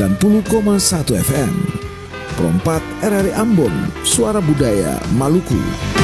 90,1 FM. Pro 4 RRI Ambon, Suara Budaya Maluku.